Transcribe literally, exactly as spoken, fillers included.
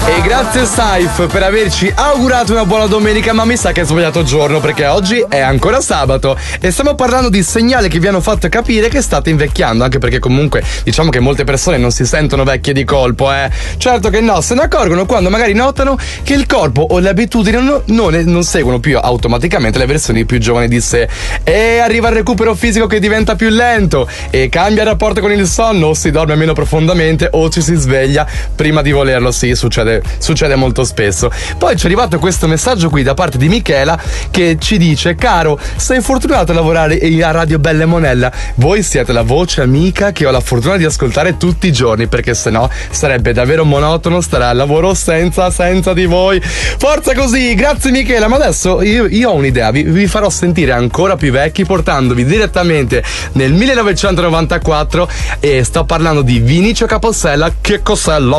E grazie Saif per averci augurato una buona domenica, ma mi sa che hai sbagliato giorno perché oggi è ancora sabato e stiamo parlando di segnali che vi hanno fatto capire che state invecchiando, anche perché comunque diciamo che molte persone non si sentono vecchie di colpo, eh. Certo che no, se ne accorgono quando magari notano che il corpo o le abitudini non, non, non seguono più automaticamente le versioni più giovani di sé e arriva il recupero fisico che diventa più lento e cambia il rapporto con il sonno, o si dorme meno profondamente o ci si sveglia prima di volerlo. Sì, succede, succede molto spesso. Poi ci è arrivato questo messaggio qui da parte di Michela che ci dice: caro, sei fortunato a lavorare a Radio Bella e Monella, voi siete la voce amica che ho la fortuna di ascoltare tutti i giorni, perché sennò sarebbe davvero monotono stare al lavoro senza senza di voi. Forza così, grazie Michela. Ma adesso io, io ho un'idea, vi, vi farò sentire ancora più vecchi portandovi direttamente nel millenovecentonovantaquattro e sto parlando di Vinicio Capossela. Che cos'è la